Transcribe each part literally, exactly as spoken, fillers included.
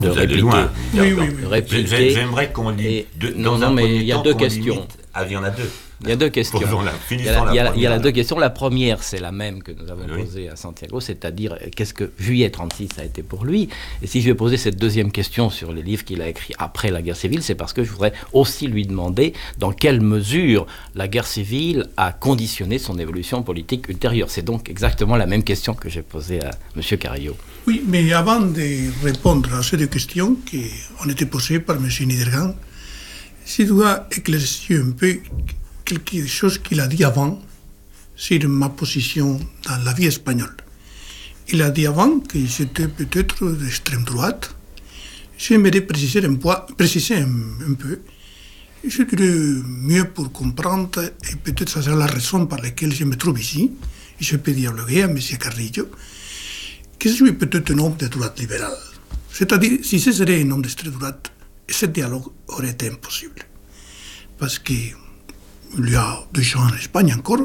de Vous allez répliquer. loin. Oui, oui, oui. De répliquer. J'aimerais qu'on lit. Et- deux- non, dans un non, mais premier il y a temps, deux qu'on questions. limite- Ah, il y en a deux. Il y a deux questions. Posons-la, Il y finissons a, il y a- la il y a la première. deux questions. La première, c'est la même que nous avons Oui. posée à Santiago, c'est-à-dire euh, qu'est-ce que juillet trente-six a été pour lui. Et si je vais poser cette deuxième question sur les livres qu'il a écrits après la guerre civile, c'est parce que je voudrais aussi lui demander dans quelle mesure la guerre civile a conditionné son évolution politique ultérieure. C'est donc exactement la même question que j'ai posée à M. Carillo. Oui, mais avant de répondre à ces deux questions qui ont été posées par M. Niedergang, je dois éclaircir un peu quelque chose qu'il a dit avant sur ma position dans la vie espagnole. Il a dit avant que j'étais peut-être d'extrême droite. J'aimerais préciser un, point, préciser un, un peu. Je dirais mieux pour comprendre, et peut-être ça sera la raison par laquelle je me trouve ici, et je peux dialoguer à M. Carrillo, que je suis peut-être un homme de droite libérale. C'est-à-dire, si ce serait un homme d'extrême droite, ce dialogue aurait été impossible. Parce qu'il y a des gens en Espagne encore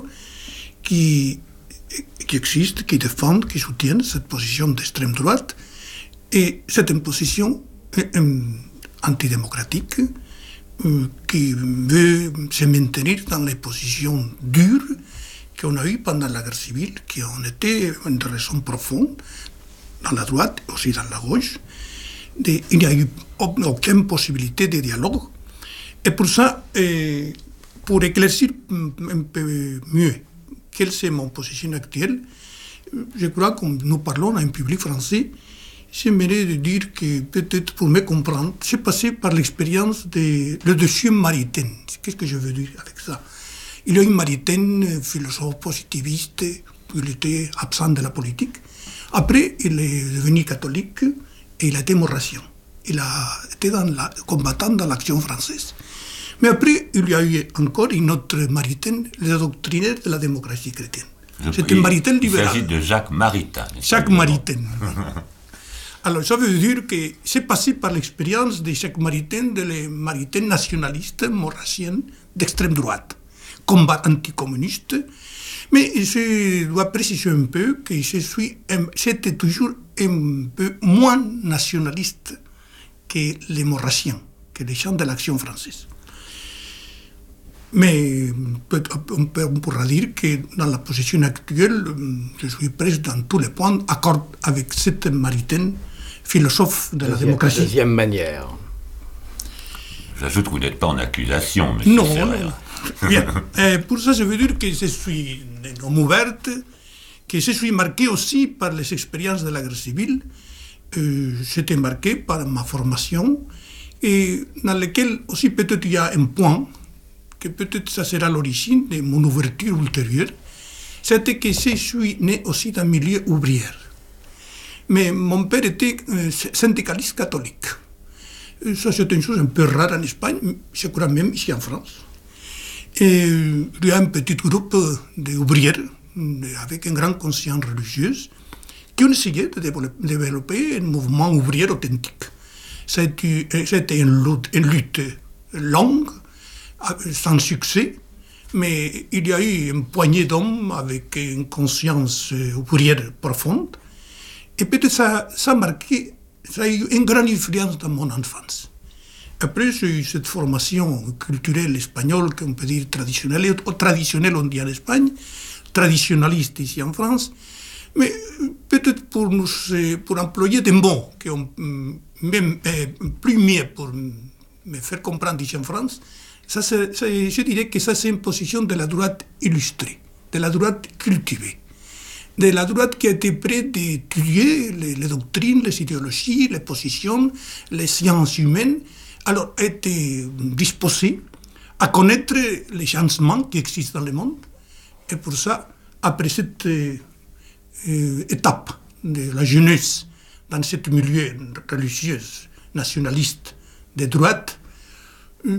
qui, qui existent, qui défendent, qui soutiennent cette position d'extrême droite. Et c'est une position euh, antidémocratique euh, qui veut se maintenir dans les positions dures qu'on a eues pendant la guerre civile, qui ont été une raison profonde dans la droite, aussi dans la gauche. De, il n'y a eu aucune possibilité de dialogue. Et pour ça, euh, pour éclaircir un peu mieux quelle est mon position actuelle, je crois que nous parlons à un public français, j'aimerais dire que peut-être pour me comprendre, j'ai passé par l'expérience de le dossier Maritain. Qu'est-ce que je veux dire avec ça? Il y a eu Maritain, philosophe positiviste, il était absent de la politique. Après, il est devenu catholique et il a été maurassien. Il a été dans la, combattant dans l'action française. Mais après, il y a eu encore une autre Maritain, le doctrinaire de la démocratie chrétienne. C'est un Maritain libéral. Il s'agit de Jacques Maritain. Jacques Maritain. Alors, ça veut dire que c'est passé par l'expérience de Jacques Maritain, de les Maritain nationalistes, maurassiens, d'extrême droite, combat anticommuniste. Mais je dois préciser un peu que je suis, j'étais toujours un peu moins nationaliste que les maurassiens, que les gens de l'action française. Mais on pourra dire que dans la position actuelle, je suis presque dans tous les points d'accord avec cette Maritain, philosophe de la Deuxième, démocratie. Deuxième manière. J'ajoute que vous n'êtes pas en accusation, monsieur Non, Ferrer. non. Bien. Et pour ça, ça veut dire que je suis un homme ouvert, que je suis marqué aussi par les expériences de la guerre civile. Euh, J'étais marqué par ma formation et dans lequel aussi peut-être il y a un point que peut-être ça sera l'origine de mon ouverture ultérieure, c'était que je suis né aussi dans un milieu ouvrier. Mais mon père était euh, syndicaliste catholique. Et ça, c'est une chose un peu rare en Espagne, je crois même ici en France. Et il y a un petit groupe d'ouvriers avec une grande conscience religieuse qui ont essayé de développer un mouvement ouvrier authentique. C'était une lutte, une lutte longue, sans succès, mais il y a eu une poignée d'hommes avec une conscience ouvrière profonde. Et peut-être ça, ça a marqué, ça a eu une grande influence dans mon enfance. Après, j'ai eu cette formation culturelle espagnole, qu'on peut dire traditionnelle, ou traditionnelle on dit en Espagne, traditionnaliste ici en France, mais peut-être pour, nous, pour employer des mots qui ont même plus mieux pour me faire comprendre ici en France, ça, ça, je dirais que ça c'est une position de la droite illustrée, de la droite cultivée, de la droite qui a été prête d'étudier les, les doctrines, les idéologies, les positions, les sciences humaines, alors a été disposée à connaître les changements qui existent dans le monde. Et pour ça, après cette euh, étape de la jeunesse dans ce milieu religieux, nationaliste, de droite, euh,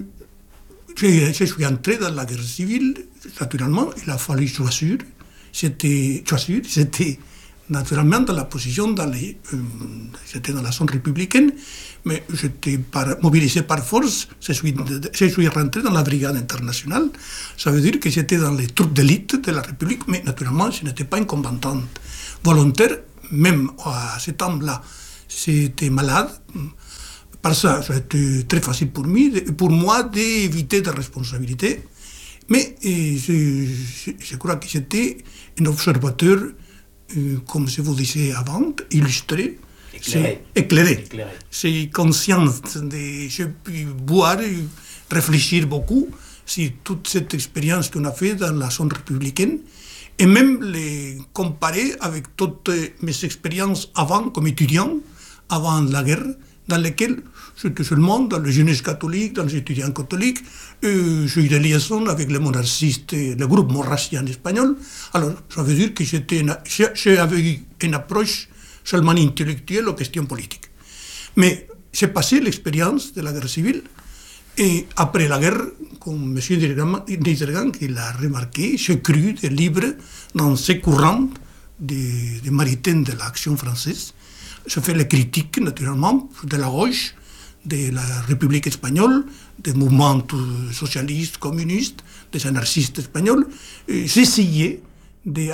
je, je suis entré dans la guerre civile. Naturellement, il a fallu choisir. C'était, choisir, c'était naturellement dans la position, dans les, euh, j'étais dans la zone républicaine, mais j'étais par, mobilisé par force, je suis, je suis rentré dans la brigade internationale, ça veut dire que j'étais dans les troupes d'élite de la République, mais naturellement je n'étais pas une combattante volontaire, même à ce temps-là, j'étais malade, par ça, ça a été très facile pour, moi, pour moi d'éviter des responsabilités. Mais je, je, je crois que j'étais un observateur, euh, comme je vous disais avant, illustré, éclairé. C'est éclairé. éclairé. C'est conscient de, j'ai pu boire et réfléchir beaucoup sur toute cette expérience qu'on a faite dans la zone républicaine et même les comparer avec toutes mes expériences avant comme étudiant, avant la guerre, dans lesquelles j'étais seulement dans la jeunesse catholique, dans les étudiants catholiques, et j'ai eu des liaisons avec les monarchistes, le groupe monarchien espagnol. Alors, ça veut dire que j'étais une, j'avais eu une approche seulement intellectuelle aux questions politiques. Mais j'ai passé l'expérience de la guerre civile, et après la guerre, comme M. Niedergang l'a remarqué, j'ai cru des livres dans ces courants des, des maritaines de l'action française. Je fais les critiques, naturellement, de la gauche, de la République espagnole, des mouvements socialistes, communistes, des anarchistes espagnols. J'essayais de,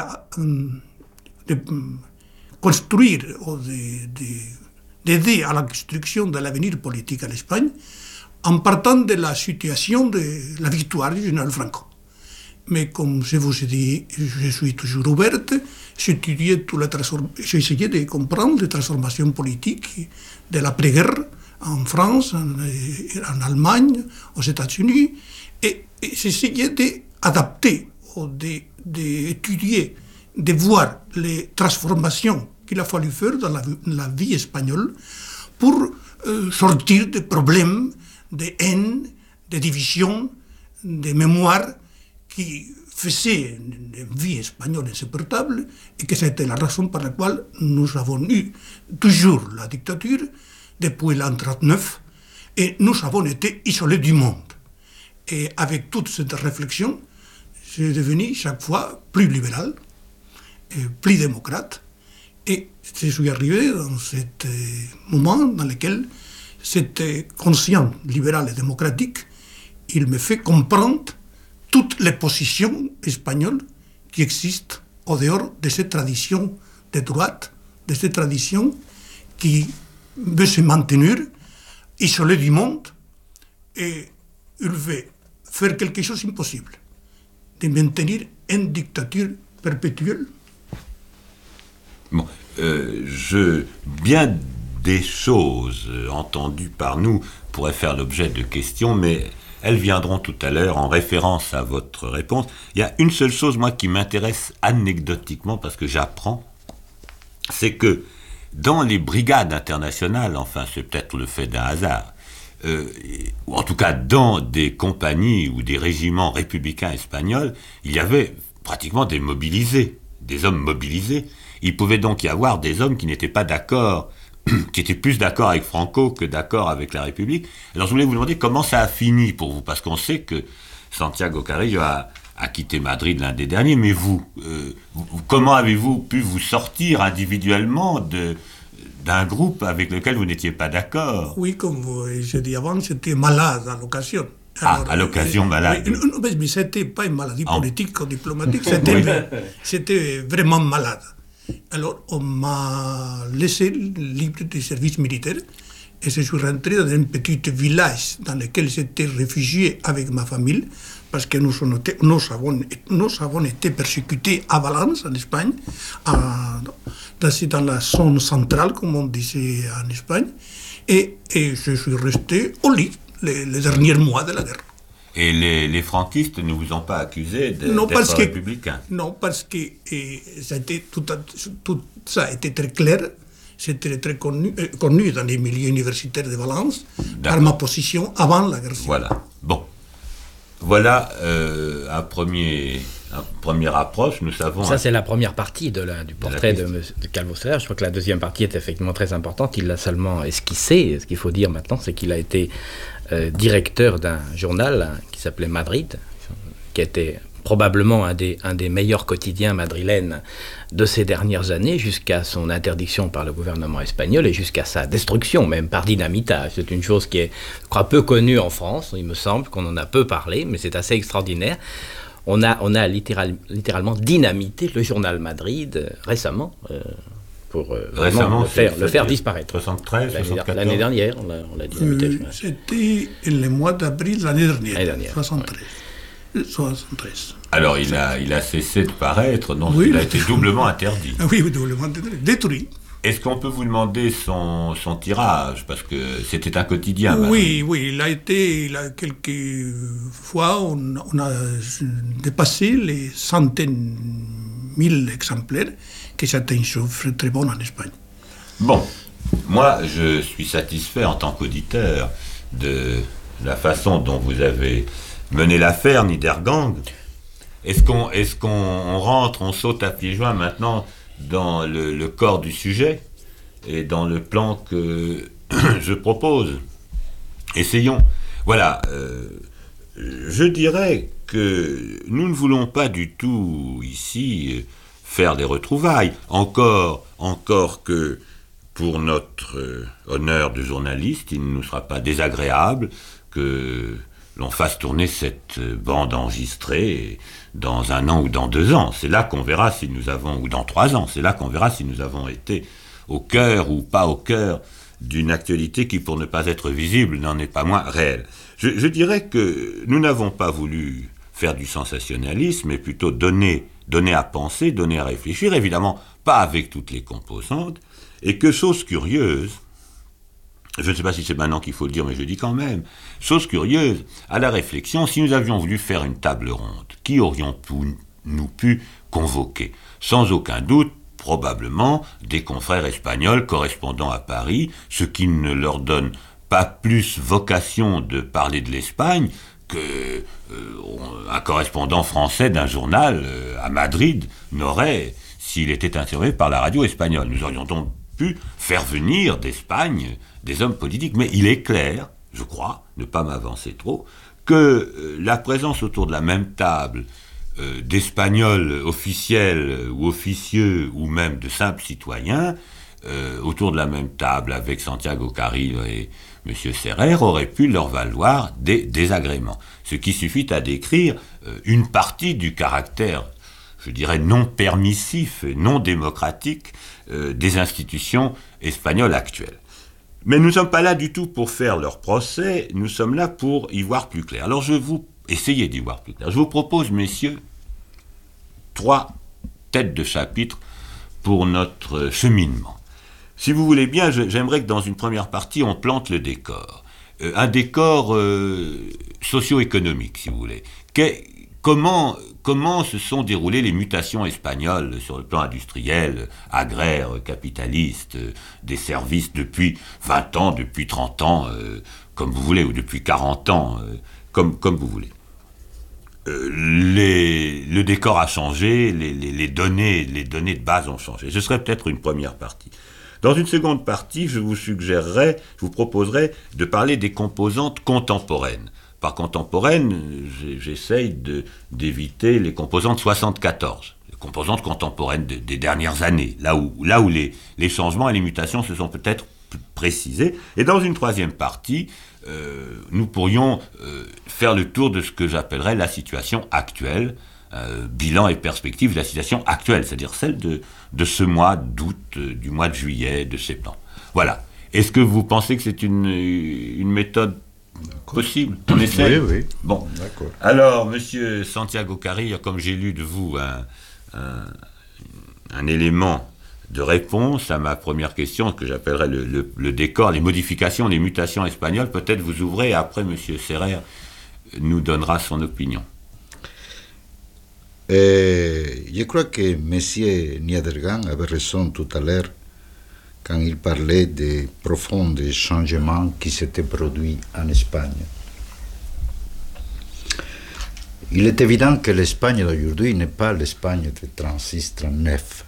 de construire ou d'aider de, de, à la construction de l'avenir politique à l'Espagne en partant de la situation de la victoire du général Franco. Mais comme je vous ai dit, je suis toujours ouverte, j'étudiais toute la transform... j'essayais de comprendre les transformations politiques de l'après-guerre en France, en, en Allemagne, aux États-Unis, et, et j'essayais d'adapter, d'étudier, de, de voir les transformations qu'il a fallu faire dans la, la vie espagnole pour euh, sortir des problèmes de haine, de division, de mémoire qui faisait une vie espagnole insupportable et que c'était la raison par laquelle nous avons eu toujours la dictature depuis l'an trente-neuf et nous avons été isolés du monde. Et avec toute cette réflexion, j'ai devenu chaque fois plus libéral, et plus démocrate et je suis arrivé dans ce moment dans lequel cet conscient libéral et démocratique, il me fait comprendre toutes les positions espagnoles qui existent au dehors de cette tradition de droite, de cette tradition qui veut se maintenir isolée du monde et il veut faire quelque chose d'impossible, de maintenir une dictature perpétuelle. Bon, euh, je... bien des choses entendues par nous pourraient faire l'objet de questions, mais elles viendront tout à l'heure en référence à votre réponse. Il y a une seule chose, moi, qui m'intéresse anecdotiquement, parce que j'apprends, c'est que dans les brigades internationales, enfin, c'est peut-être le fait d'un hasard, euh, ou en tout cas dans des compagnies ou des régiments républicains espagnols, il y avait pratiquement des mobilisés, des hommes mobilisés. Il pouvait donc y avoir des hommes qui n'étaient pas d'accord, qui étaient plus d'accord avec Franco que d'accord avec la République. Alors je voulais vous demander comment ça a fini pour vous, parce qu'on sait que Santiago Carrillo a, a quitté Madrid l'un des derniers, mais vous, euh, vous comment avez-vous pu vous sortir individuellement de, d'un groupe avec lequel vous n'étiez pas d'accord? Oui, comme je dis avant, j'étais malade à l'occasion. Alors, ah, à l'occasion, malade. Oui, non, mais ce n'était pas une maladie politique ou diplomatique, c'était, c'était vraiment malade. Alors, on m'a laissé libre du service militaire et je suis rentré dans un petit village dans lequel j'étais réfugié avec ma famille parce que nous, été, nous, avons, nous avons été persécutés à Valence, en Espagne, à, dans, dans la zone centrale, comme on disait en Espagne, et, et je suis resté au lit les, les derniers mois de la guerre. Et les, les franquistes ne vous ont pas accusé de, non, d'être parce républicain? Que, non, parce que et, ça, a été, tout, a, tout ça était très clair, c'était très connu, euh, connu dans les milieux universitaires de Valence, par ma position avant la guerre civile. Voilà. Bon. Voilà euh, un premier, un première approche, nous savons... Ça, un... c'est la première partie de la, du portrait de, de Calvo Sotelo. Je crois que la deuxième partie est effectivement très importante. Il l'a seulement esquissé. Ce qu'il faut dire maintenant, c'est qu'il a été euh, directeur d'un journal hein, qui s'appelait Madrid, qui était probablement un des, un des meilleurs quotidiens madrilènes de ces dernières années, jusqu'à son interdiction par le gouvernement espagnol et jusqu'à sa destruction, même par dynamitage. C'est une chose qui est, je crois, peu connue en France. Il me semble qu'on en a peu parlé, mais c'est assez extraordinaire. On a, on a littéral, littéralement dynamité le journal Madrid euh, récemment, euh, pour euh, Récemment, le faire, c'est- le faire c'est- disparaître. soixante-treize, L'année soixante-quatorze. l'année dernière, on l'a on l'a dit. Euh, C'était le mois d'avril l'année dernière, L'année dernière, soixante-treize. Euh, soixante-treize. Alors, il a, il a cessé de paraître, donc Oui. il a été doublement interdit. Ah oui, doublement détruit. Est-ce qu'on peut vous demander son, son tirage? Parce que c'était un quotidien. Oui, oui, il a été, il a quelques fois, on, on a dépassé les centaines mille exemplaires, que c'est un chiffre très bon en Espagne. Bon, moi, je suis satisfait en tant qu'auditeur de la façon dont vous avez mené l'affaire Niedergang. Est-ce qu'on est-ce qu'on on rentre, on saute à pieds joints maintenant dans le, le corps du sujet et dans le plan que je propose? Essayons. Voilà, euh, je dirais que nous ne voulons pas du tout ici faire des retrouvailles. Encore, encore que pour notre euh, honneur de journaliste, il ne nous sera pas désagréable que l'on fasse tourner cette bande enregistrée dans un an ou dans deux ans. C'est là qu'on verra si nous avons, ou dans trois ans, c'est là qu'on verra si nous avons été au cœur ou pas au cœur d'une actualité qui, pour ne pas être visible, n'en est pas moins réelle. Je, je dirais que nous n'avons pas voulu faire du sensationnalisme, mais plutôt donner, donner à penser, donner à réfléchir, évidemment pas avec toutes les composantes, et que, chose curieuse, je ne sais pas si c'est maintenant qu'il faut le dire, mais je le dis quand même, chose curieuse, à la réflexion, si nous avions voulu faire une table ronde, qui aurions-nous pu convoquer? Sans aucun doute, probablement, des confrères espagnols correspondant à Paris, ce qui ne leur donne pas plus vocation de parler de l'Espagne que euh, un correspondant français d'un journal euh, à Madrid n'aurait s'il était interviewé par la radio espagnole. Nous aurions donc pu faire venir d'Espagne des hommes politiques, mais il est clair, je crois, ne pas m'avancer trop, que euh, la présence autour de la même table euh, d'Espagnols officiels ou officieux ou même de simples citoyens, euh, autour de la même table avec Santiago Carrillo et M. Serrer, aurait pu leur valoir des désagréments. Ce qui suffit à décrire euh, une partie du caractère, je dirais, non permissif et non démocratique euh, des institutions espagnoles actuelles. Mais nous ne sommes pas là du tout pour faire leur procès, nous sommes là pour y voir plus clair. Alors je vous, essayez d'y voir plus clair. Je vous propose, messieurs, trois têtes de chapitre pour notre cheminement. Si vous voulez bien, je, j'aimerais que dans une première partie, on plante le décor. Euh, un décor euh, socio-économique, si vous voulez. Qu'est, comment, comment se sont déroulées les mutations espagnoles sur le plan industriel, agraire, capitaliste, euh, des services depuis vingt ans, depuis trente ans, euh, comme vous voulez, ou depuis quarante ans, euh, comme, comme vous voulez. Euh, les, le décor a changé, les, les, les, données, les données de base ont changé. Ce serait peut-être une première partie. Dans une seconde partie, je vous suggérerais, je vous proposerais de parler des composantes contemporaines. Par contemporaine, j'essaye de, d'éviter les composantes soixante-quatorze, les composantes contemporaines de, des dernières années, là où, là où les, les changements et les mutations se sont peut-être précisés. Et dans une troisième partie, euh, nous pourrions euh, faire le tour de ce que j'appellerais la situation actuelle, euh, bilan et perspective de la situation actuelle, c'est-à-dire celle de, de ce mois d'août, euh, du mois de juillet, de septembre. Voilà. Est-ce que vous pensez que c'est une, une méthode possible? On essaie? Oui, oui. Bon. D'accord. Alors, monsieur Santiago Carrillo, comme j'ai lu de vous un, un, un élément de réponse à ma première question, que j'appellerais le, le, le décor, les modifications, les mutations espagnoles, peut-être vous ouvrez et après monsieur Serrer nous donnera son opinion. Et je crois que M. Niedergang avait raison tout à l'heure quand il parlait des profonds changements qui s'étaient produits en Espagne. Il est évident que l'Espagne d'aujourd'hui n'est pas l'Espagne de trente-six trente-neuf.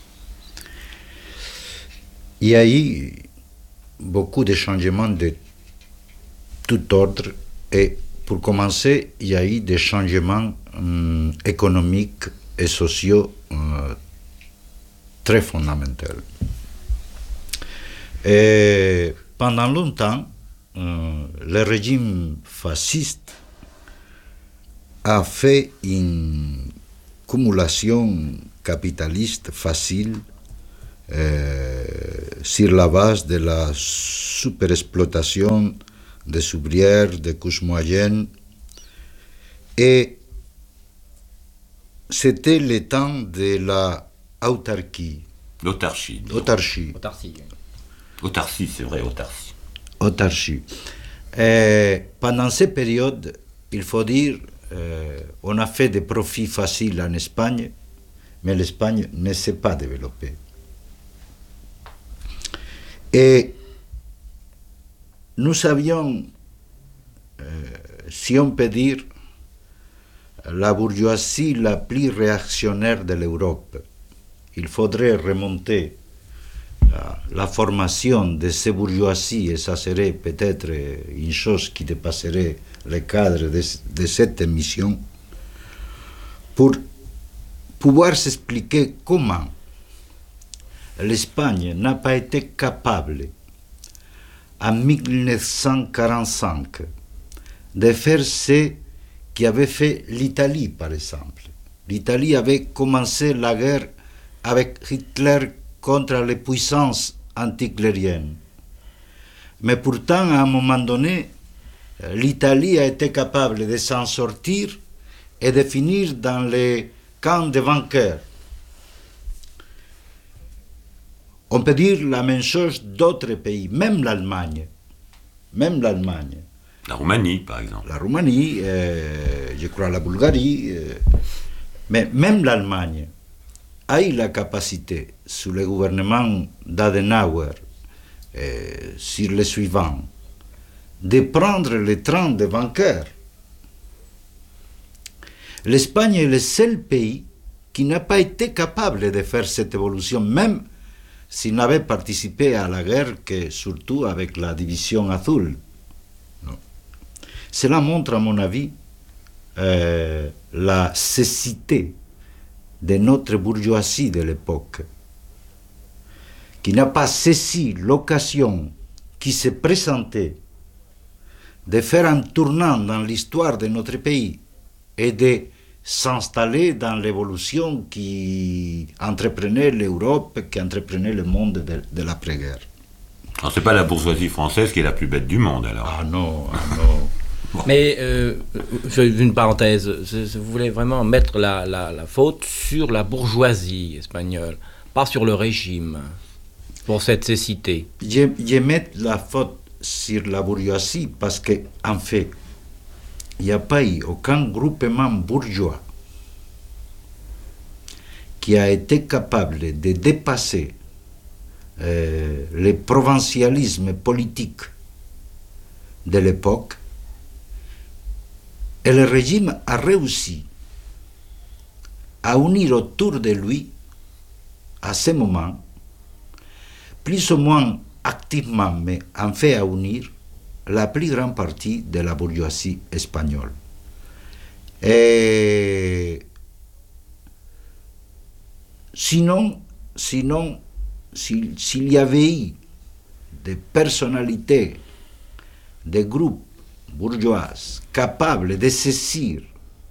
Il y a eu beaucoup de changements de tout ordre et pour commencer, il y a eu des changements hum, économiques et sociaux euh, très fondamentaux. Et pendant longtemps, euh, le régime fasciste a fait une cumulation capitaliste facile euh, sur la base de la superexploitation des ouvrières, des couches moyennes. Et c'était le temps de la autarkie. L'autarchie. Autarchie. Autarcie. Autarcie, c'est vrai, autarcie. Autarchie. Et pendant cette période, il faut dire, euh, on a fait des profits faciles en Espagne, mais l'Espagne ne s'est pas développée. Et nous avions, euh, si on peut dire, la bourgeoisie la plus réactionnaire de l'Europe. Il faudrait remonter à la formation de ces bourgeoisies, et ça serait peut-être une chose qui dépasserait le cadre de, de cette émission, pour pouvoir s'expliquer comment l'Espagne n'a pas été capable, en mille neuf cent quarante-cinq, de faire ce qu'avait fait l'Italie, par exemple. L'Italie avait commencé la guerre avec Hitler contre les puissances anticlériennes. Mais pourtant, à un moment donné, l'Italie a été capable de s'en sortir et de finir dans les camps de vainqueurs. On peut dire la même chose d'autres pays, même l'Allemagne. Même l'Allemagne. La Roumanie, par exemple. La Roumanie, euh, je crois la Bulgarie, euh, mais même l'Allemagne a eu la capacité, sous le gouvernement d'Adenauer, euh, sur le suivant, de prendre le train des vainqueurs. L'Espagne est le seul pays qui n'a pas été capable de faire cette évolution, même s'il n'avait participé à la guerre que surtout avec la division azul. Non. Cela montre, à mon avis, euh, la cécité de notre bourgeoisie de l'époque, qui n'a pas saisi l'occasion qui se présentait de faire un tournant dans l'histoire de notre pays et de s'installer dans l'évolution qui entreprenait l'Europe, qui entreprenait le monde de, de l'après-guerre. Alors, c'est pas la bourgeoisie française qui est la plus bête du monde, alors. Ah non, ah non. Bon. Mais, euh, je, une parenthèse, je, je voulais vraiment mettre la, la, la faute sur la bourgeoisie espagnole, pas sur le régime, pour cette cécité. Je, je mets la faute sur la bourgeoisie parce qu'en en fait, il n'y a pas eu aucun groupement bourgeois qui a été capable de dépasser euh, le provincialisme politique de l'époque. Et le régime a réussi à unir autour de lui, à ce moment, plus ou moins activement, mais en fait à unir, la plus grande partie de la bourgeoisie espagnole. Et sinon, sinon s'il, s'il y avait eu des personnalités, des groupes bourgeoises capables de saisir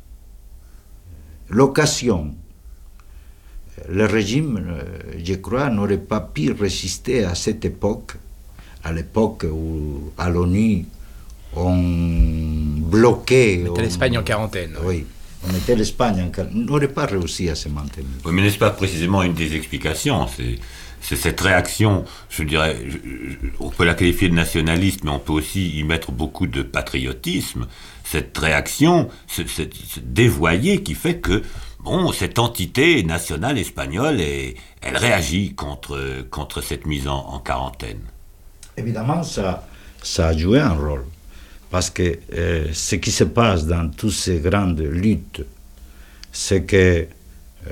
l'occasion, le régime, je crois, n'aurait pas pu résister à cette époque, à l'époque où, à l'ONU, on bloquait... On mettait l'Espagne en quarantaine. Oui, on mettait l'Espagne en quarantaine. On n'aurait pas réussi à se maintenir. Oui, mais n'est-ce pas précisément une des explications? C'est, c'est cette réaction, je dirais, je, je, on peut la qualifier de nationaliste, mais on peut aussi y mettre beaucoup de patriotisme. Cette réaction, ce, ce, ce dévoyé qui fait que, bon, cette entité nationale espagnole, est, elle réagit contre, contre cette mise en, en quarantaine. Évidemment, ça, ça a joué un rôle, parce que euh, ce qui se passe dans toutes ces grandes luttes, c'est que, euh,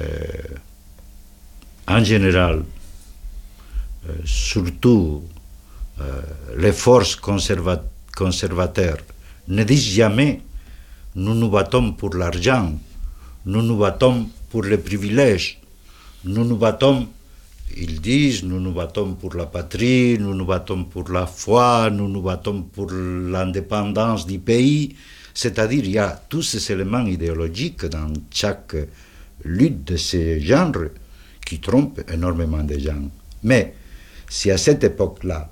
en général, euh, surtout euh, les forces conserva- conservateurs ne disent jamais « nous nous battons pour l'argent », nous nous battons pour les privilèges, nous nous battons, ils disent, nous nous battons pour la patrie, nous nous battons pour la foi, nous nous battons pour l'indépendance du pays. C'est-à-dire, il y a tous ces éléments idéologiques dans chaque lutte de ce genre qui trompent énormément de gens. Mais si à cette époque-là,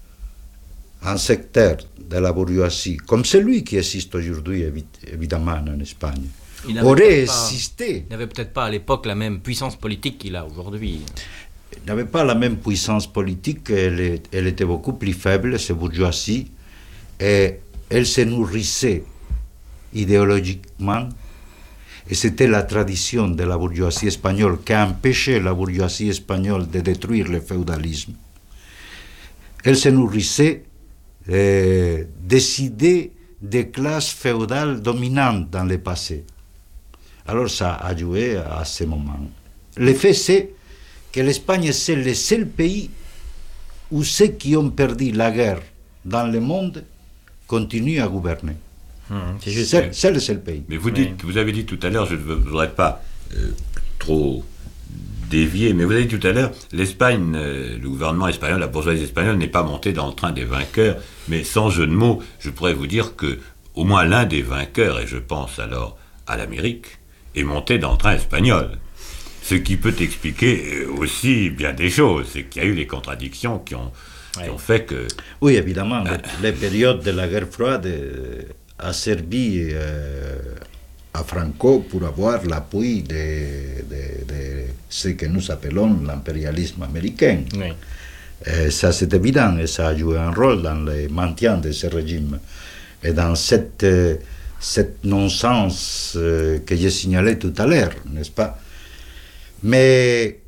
un secteur de la bourgeoisie, comme celui qui existe aujourd'hui évidemment en Espagne, aurait existé. Il n'avait peut-être pas à l'époque la même puissance politique qu'il a aujourd'hui. Il n'avait pas la même puissance politique, elle, elle était beaucoup plus faible, cette bourgeoisie, et elle se nourrissait idéologiquement, et c'était la tradition de la bourgeoisie espagnole qui a empêché la bourgeoisie espagnole de détruire le féodalisme. Elle se nourrissait euh, des idées des classes féodales dominantes dans le passé. Alors ça a joué à ce moment. Le fait, c'est que l'Espagne, c'est le seul pays où ceux qui ont perdu la guerre dans le monde continuent à gouverner. Mmh, c'est juste. C'est, c'est le seul pays. Mais vous, dites, oui. vous avez dit tout à l'heure, je ne voudrais pas euh, trop dévier, mais vous avez dit tout à l'heure, l'Espagne, euh, le gouvernement espagnol, la bourgeoisie espagnole n'est pas montée dans le train des vainqueurs, mais sans jeu de mots, je pourrais vous dire que au moins l'un des vainqueurs, et je pense alors à l'Amérique, est monté dans le train espagnol. Ce qui peut expliquer aussi bien des choses, c'est qu'il y a eu les contradictions qui ont, oui. qui ont fait que... Oui, évidemment, ah. les, les périodes de la guerre froide euh, a servi euh, à Franco pour avoir l'appui de, de, de ce que nous appelons l'impérialisme américain. Oui. Et ça, c'est évident, et ça a joué un rôle dans le maintien de ce régime. Et dans cette, euh, cette non-sens euh, que j'ai signalé tout à l'heure, n'est-ce pas? Mais,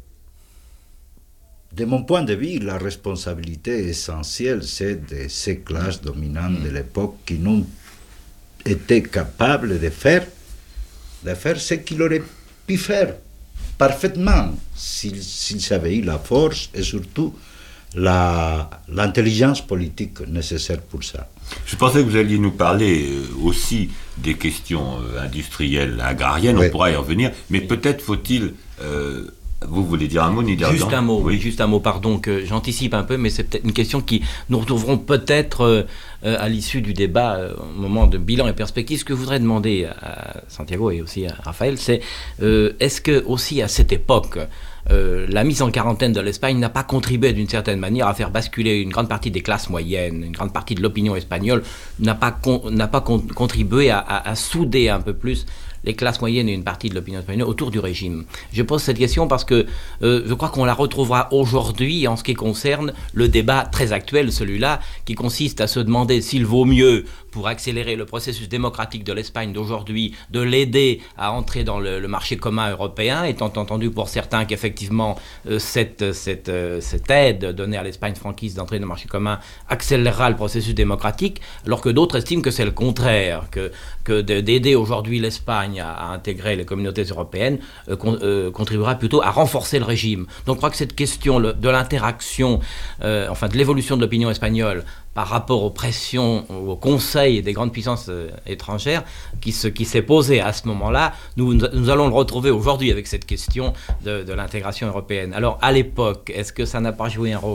de mon point de vue, la responsabilité essentielle, c'est de ces classes dominantes de l'époque qui n'ont été capables de faire, de faire ce qu'ils auraient pu faire parfaitement s'ils, s'ils avaient eu la force et surtout la, l'intelligence politique nécessaire pour ça. Je pensais que vous alliez nous parler aussi des questions industrielles, agrariennes, oui. On pourra y revenir, mais oui. Peut-être faut-il... Euh, vous voulez dire un mot, Niedergang ? Juste un mot, oui. juste un mot, pardon, que j'anticipe un peu, mais c'est peut-être une question qui nous retrouverons peut-être euh, à l'issue du débat, euh, au moment de bilan et perspective. Ce que je voudrais demander à Santiago et aussi à Raphaël, c'est euh, est-ce que aussi à cette époque, Euh, la mise en quarantaine de l'Espagne n'a pas contribué d'une certaine manière à faire basculer une grande partie des classes moyennes, une grande partie de l'opinion espagnole, n'a pas, con, n'a pas con, contribué à, à, à souder un peu plus les classes moyennes et une partie de l'opinion espagnole autour du régime. Je pose cette question parce que euh, je crois qu'on la retrouvera aujourd'hui en ce qui concerne le débat très actuel, celui-là, qui consiste à se demander s'il vaut mieux, pour accélérer le processus démocratique de l'Espagne d'aujourd'hui, de l'aider à entrer dans le, le marché commun européen, étant entendu pour certains qu'effectivement euh, cette, cette, euh, cette aide donnée à l'Espagne franquiste d'entrer dans le marché commun accélérera le processus démocratique, alors que d'autres estiment que c'est le contraire, que, que de, d'aider aujourd'hui l'Espagne à, à intégrer les communautés européennes euh, con, euh, contribuera plutôt à renforcer le régime. Donc je crois que cette question le, de l'interaction, euh, enfin de l'évolution de l'opinion espagnole par rapport aux pressions, au conseil des grandes puissances euh, étrangères, qui, se, qui s'est posée à ce moment-là, nous, nous allons le retrouver aujourd'hui avec cette question de, de l'intégration européenne. Alors, à l'époque, est-ce que ça n'a pas joué un rôle ?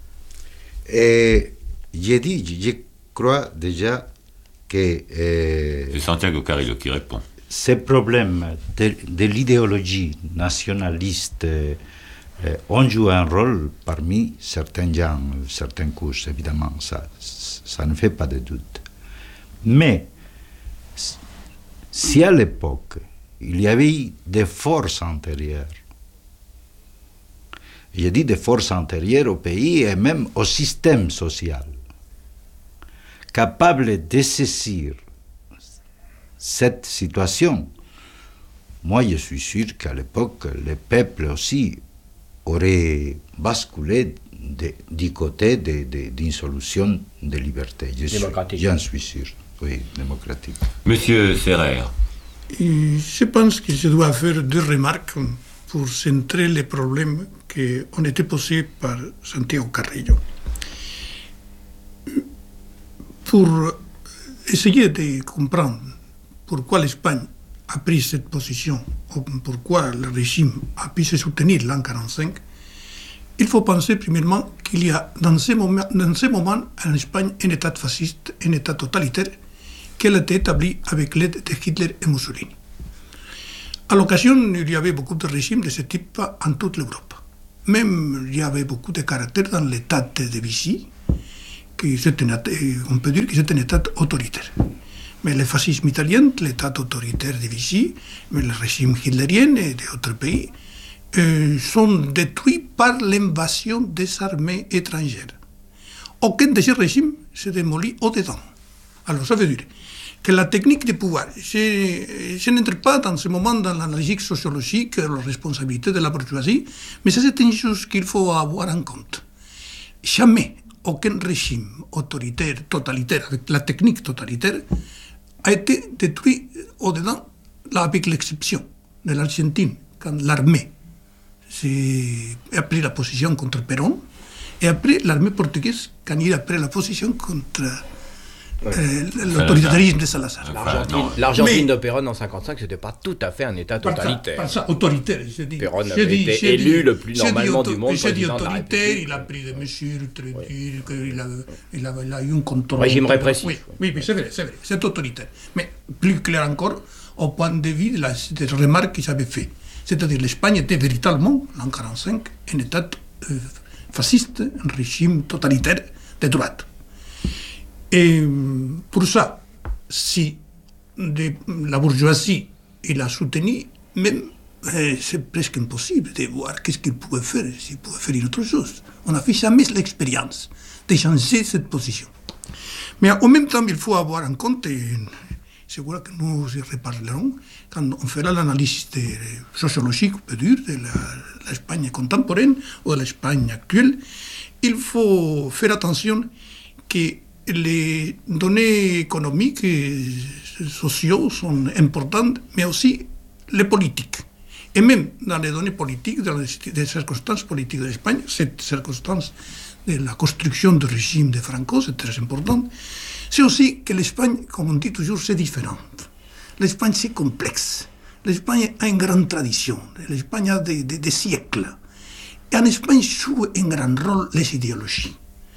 Et j'ai dit, je crois déjà que... Euh, C'est Santiago Carrillo qui répond. Ces problèmes de, de l'idéologie nationaliste... Euh, Euh, on joue un rôle parmi certains gens, certaines couches, évidemment, ça, ça ne fait pas de doute. Mais si à l'époque, il y avait des forces antérieures, je dis des forces antérieures au pays et même au système social, capables de saisir cette situation, moi je suis sûr qu'à l'époque, le peuple aussi aurait basculé de, du côté de, de, d'une solution de liberté. Je démocratique. Suis, j'en suis sûr, oui, démocratique. Monsieur Serrer. Je pense que je dois faire deux remarques pour centrer les problèmes qui ont été posés par Santiago Carrillo. Pour essayer de comprendre pourquoi l'Espagne a pris cette position, ou pourquoi le régime a pu se soutenir l'an quarante-cinq, il faut penser premièrement qu'il y a dans ces moments, dans ces moments en Espagne un État fasciste, un État totalitaire, qui a été établi avec l'aide de Hitler et Mussolini. À l'occasion, il y avait beaucoup de régimes de ce type en toute l'Europe. même il y avait beaucoup de caractères dans l'état de Vichy, que c'est un, on peut dire que c'est un état autoritaire. Mais le fascisme italien, l'état autoritaire de Vichy, mais le régime hitlérien et d'autres pays, euh, sont détruits par l'invasion des armées étrangères. Aucun de ces régimes se démolit au-dedans. Alors ça veut dire que la technique de pouvoir, je, je n'entre pas dans ce moment dans l'analyse sociologique, la responsabilité de la bourgeoisie, mais ça c'est une chose qu'il faut avoir en compte. Jamais aucun régime autoritaire, totalitaire, avec la technique totalitaire, a été détruit au-dedans, là, avec l'exception de l'Argentine, quand l'armée a pris la position contre Perón, et après l'armée portugaise, quand il a pris la position contre euh, l'autoritarisme de Salazar. L'Argentine, l'Argentine de Perón en cinquante-cinq, c'était pas tout à fait un État totalitaire. Pas ça, autoritaire, je dis. Perón avait dit, été élu dit, le plus normalement dit, du monde. J'ai dit autoritaire, il a pris des mesures très oui. dures, il a, il, a, il a eu un contrôle. Régime répressif. Oui, oui, oui c'est vrai, c'est vrai, c'est autoritaire. Mais plus clair encore, au point de vue de la, des remarques qu'ils avaient faites. C'est-à-dire l'Espagne était véritablement, en mille neuf cent quarante-cinq, un État euh, fasciste, un régime totalitaire de droite. Et pour ça, si de, la bourgeoisie il a soutenu, même euh, c'est presque impossible de voir qu'est-ce qu'il pouvait faire, s'il pouvait faire une autre chose. On n'a fait jamais l'expérience de changer cette position. Mais en même temps, il faut avoir en compte, et c'est vrai que nous y reparlerons, quand on fera l'analyse sociologique, on peut dire, de l'Espagne contemporaine ou de l'Espagne actuelle, il faut faire attention que les données économiques et sociaux sont importantes, mais aussi les politiques. Et même dans les données politiques, dans les circonstances politiques de l'Espagne, cette circonstance de la construction du régime de Franco, c'est très important, c'est aussi que l'Espagne, comme on dit toujours, c'est différent. L'Espagne, c'est complexe. L'Espagne a une grande tradition. L'Espagne a des, des, des siècles. Et en Espagne jouent un grand rôle les idéologies,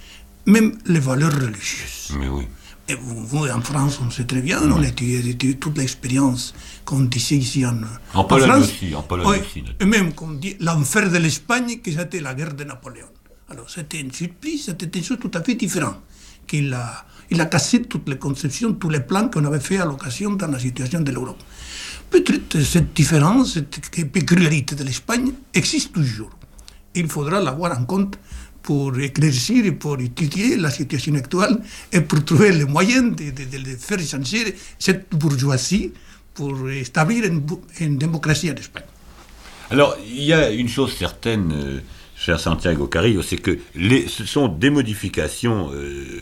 même les valeurs religieuses. Mais oui. Et vous, vous, en France, on sait très bien, oui. On a étudié toute l'expérience qu'on disait ici en, en, en Pologne France. aussi, en Pologne oui, aussi. Et même qu'on dit l'enfer de l'Espagne, que c'était la guerre de Napoléon. Alors c'était une surprise, c'était une chose tout à fait différente. Qu'il a, il a cassé toutes les conceptions, tous les plans qu'on avait fait à l'occasion dans la situation de l'Europe. Peut-être cette différence, cette péculiarité de l'Espagne existe toujours. Il faudra l'avoir en compte pour éclaircir et pour étudier la situation actuelle et pour trouver les moyens de, de, de faire changer cette bourgeoisie pour établir une, une démocratie en Espagne. Alors, il y a une chose certaine, euh, cher Santiago Carrillo, c'est que les, ce sont des modifications euh,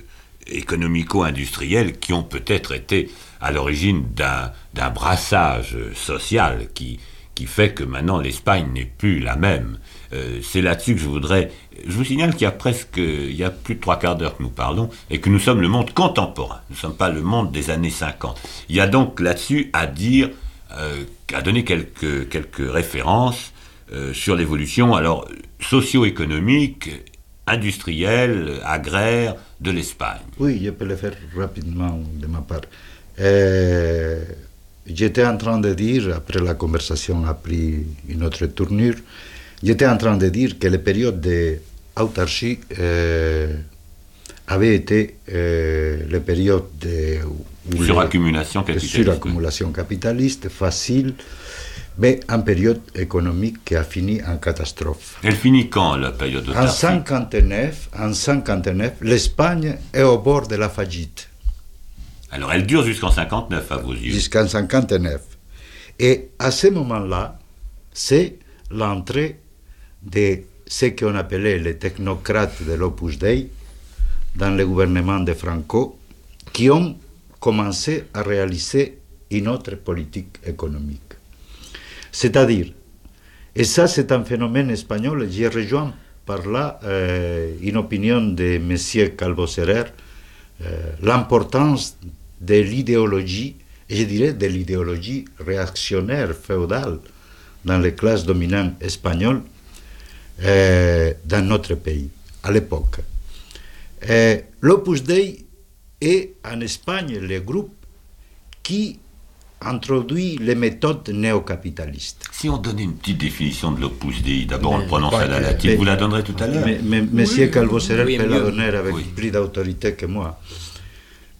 économico-industrielles qui ont peut-être été à l'origine d'un, d'un brassage social qui, qui fait que maintenant l'Espagne n'est plus la même. Euh, c'est là-dessus que je voudrais... Je vous signale qu'il y a presque... Il y a plus de trois quarts d'heure que nous parlons et que nous sommes le monde contemporain. Nous ne sommes pas le monde des années cinquante. Il y a donc là-dessus à dire, euh, à donner quelques, quelques références euh, sur l'évolution alors socio-économique, industrielle, agraire de l'Espagne. Oui, je peux le faire rapidement de ma part. Euh, j'étais en train de dire, après la conversation a pris une autre tournure, j'étais en train de dire que la période d'autarchie euh, avait été euh, la période de suraccumulation capitaliste, suraccumulation oui. capitaliste facile, mais en période économique qui a fini en catastrophe. Elle finit quand, la période d'autarchie? En cinquante-neuf, en cinquante-neuf, l'Espagne est au bord de la faillite. Alors elle dure jusqu'en cinquante-neuf, à vos yeux? Jusqu'en cinquante-neuf. Et à ce moment-là, c'est l'entrée de ce qu'on appelait les technocrates de l'Opus Dei dans le gouvernement de Franco, qui ont commencé à réaliser une autre politique économique. C'est-à-dire, et ça c'est un phénomène espagnol, j'ai rejoint par là euh, une opinion de M. Calvo Serrer, euh, l'importance de l'idéologie, et je dirais de l'idéologie réactionnaire féodale dans les classes dominantes espagnoles euh, dans notre pays, à l'époque. Euh, L'Opus Dei est en Espagne le groupe qui introduit les méthodes néo-capitalistes. Si on donnait une petite définition de l'Opus Dei, d'abord on le prononce Ouais, à la latine, mais- vous la donnerez tout à l'heure. Mais, mais Monsieur Oui, Calvo-Serret oui, peut la mieux. donner avec Oui. plus d'autorité que moi.